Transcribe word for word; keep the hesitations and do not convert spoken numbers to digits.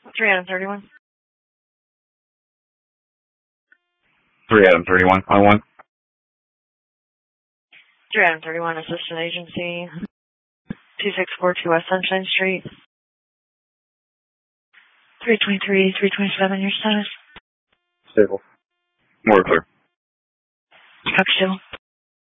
three Adam thirty-one. three Adam thirty-one, call one. three Adam thirty-one, Assistant Agency, two six four two West Sunshine Street. three twenty-three, three twenty-seven, your status? Stable. More clear. Talk still.